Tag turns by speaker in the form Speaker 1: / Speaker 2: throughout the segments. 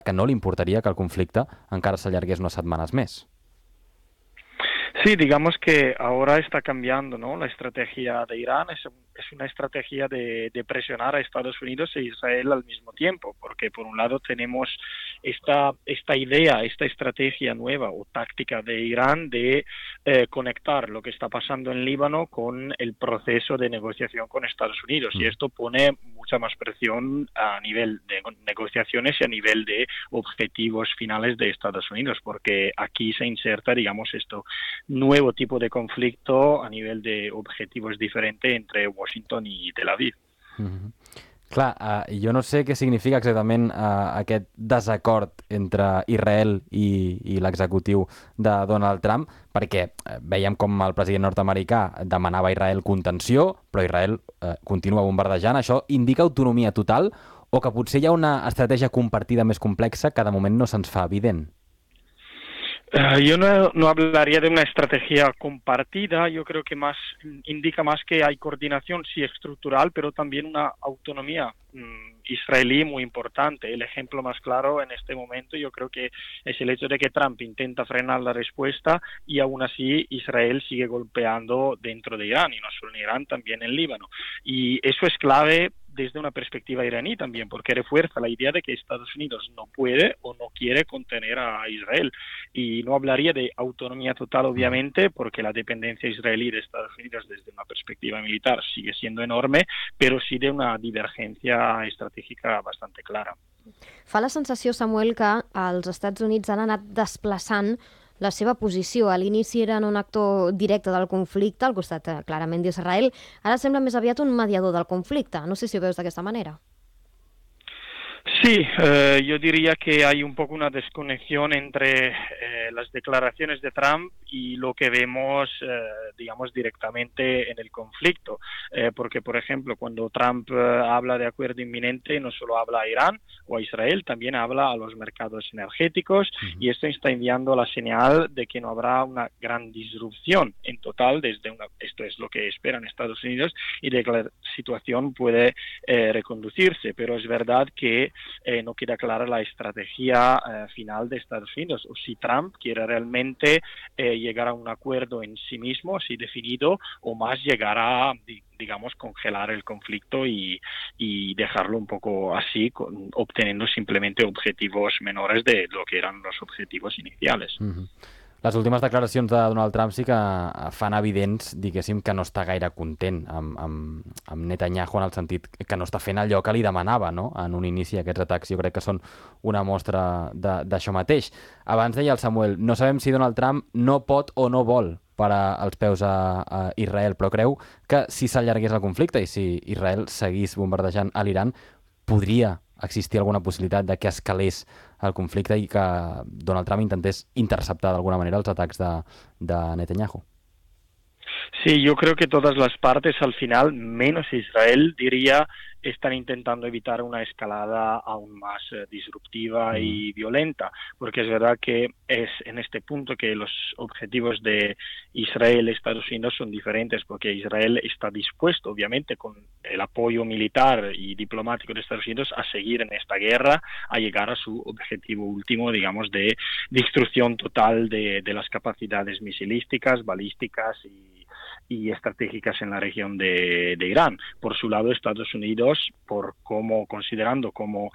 Speaker 1: que no li importaria que el conflicte encara s'allargués unes setmanes més.
Speaker 2: Sí, digamos que ahora está cambiando, ¿no? La estrategia de Irán es una estrategia de presionar a Estados Unidos e Israel al mismo tiempo, porque por un lado tenemos esta idea, esta estrategia nueva o táctica de Irán de conectar lo que está pasando en Líbano con el proceso de negociación con Estados Unidos, y esto pone mucha más presión a nivel de negociaciones y a nivel de objetivos finales de Estados Unidos, porque aquí se inserta, digamos, esto nuevo tipo de conflicto a nivel de objetivos diferente entre Washington i Tel Aviv.
Speaker 1: Clar, jo no sé què significa exactament aquest desacord entre Israel i l'executiu de Donald Trump, perquè veiem com el president nord-americà demanava a Israel contenció, però Israel continua bombardejant. Això indica autonomia total o que potser hi ha una estratègia compartida més complexa que de moment no se'ns fa evident?
Speaker 2: Yo no hablaría de una estrategia compartida, yo creo que indica más que hay coordinación, sí, estructural, pero también una autonomía israelí muy importante. El ejemplo más claro en este momento yo creo que es el hecho de que Trump intenta frenar la respuesta y aún así Israel sigue golpeando dentro de Irán, y no solo en Irán, también en Líbano. Y eso es clave desde una perspectiva iraní también, porque refuerza la idea de que Estados Unidos no puede o no quiere contener a Israel. Y no hablaría de autonomía total, obviamente, porque la dependencia israelí de Estados Unidos desde una perspectiva militar sigue siendo enorme, pero sí de una divergencia estratègica bastante clara.
Speaker 3: Fa la sensació, Samuel, que els Estats Units han anat desplaçant la seva posició. A l'inici eren un actor directe del conflicte, al costat clarament d'Israel. Ara sembla més aviat un mediador del conflicte. No sé si ho veus d'aquesta manera.
Speaker 2: Sí, yo diría que hay un poco una desconexión entre las declaraciones de Trump y lo que vemos, digamos, directamente en el conflicto. Porque, por ejemplo, cuando Trump habla de acuerdo inminente, no solo habla a Irán o a Israel, también habla a los mercados energéticos, y esto está enviando la señal de que no habrá una gran disrupción en total, esto es lo que esperan Estados Unidos, y de que la situación puede reconducirse. Pero es verdad que no queda clara la estrategia final de Estados Unidos, o si Trump quiere realmente llegar a un acuerdo en sí mismo, así definido, o más llegar a, digamos, congelar el conflicto y dejarlo un poco así, obteniendo simplemente objetivos menores de lo que eran los objetivos iniciales.
Speaker 1: Les últimes declaracions de Donald Trump sí que fan evidents, diguéssim, que no està gaire content amb Netanyahu, en el sentit que no està fent allò que li demanava, no?, en un inici. Aquests atacs jo crec que són una mostra d'això mateix. Abans deia el Samuel, no sabem si Donald Trump no pot o no vol parar els peus a Israel, però creu que si s'allargués el conflicte i si Israel seguís bombardejant a l'Iran, podria existir alguna possibilitat de que escalés el conflicte i que Donald Trump intentés interceptar d'alguna manera els atacs de Netanyahu.
Speaker 2: Sí, yo creo que todas las partes al final, menos Israel, diría, están intentando evitar una escalada aún más disruptiva y violenta, porque es verdad que es en este punto que los objetivos de Israel y Estados Unidos son diferentes, porque Israel está dispuesto, obviamente, con el apoyo militar y diplomático de Estados Unidos, a seguir en esta guerra, a llegar a su objetivo último, digamos, de destrucción total de las capacidades misilísticas, balísticas y estratégicas en la región de Irán. Por su lado, Estados Unidos, considerando cómo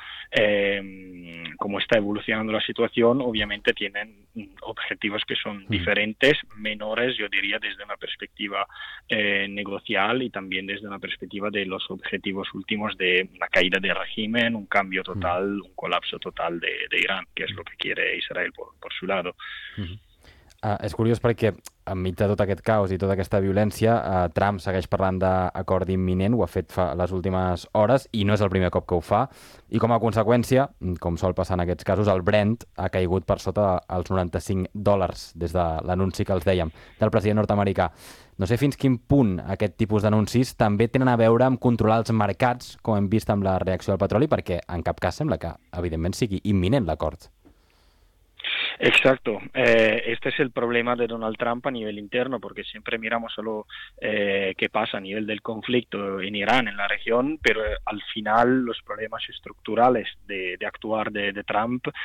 Speaker 2: está evolucionando la situación, obviamente tienen objetivos que son diferentes, menores, yo diría, desde una perspectiva negocial, y también desde una perspectiva de los objetivos últimos de una caída del régimen, un cambio total, un colapso total de Irán, que es lo que quiere Israel por su lado.
Speaker 1: És curiós perquè enmig de tot aquest caos i tota aquesta violència, Trump segueix parlant d'acord imminent, ho ha fet les últimes hores i no és el primer cop que ho fa, i com a conseqüència, com sol passar en aquests casos, el Brent ha caigut per sota els $95 des de l'anunci que els dèiem del president nord-americà. No sé fins quin punt aquest tipus d'anuncis també tenen a veure amb controlar els mercats, com hem vist amb la reacció al petroli, perquè en cap cas sembla que, evidentment, sigui imminent l'acord.
Speaker 2: Exacto. Este es el problema de Donald Trump a nivel interno, porque siempre miramos solo qué pasa a nivel del conflicto en Irán, en la región, pero al final los problemas estructurales de actuar de Trump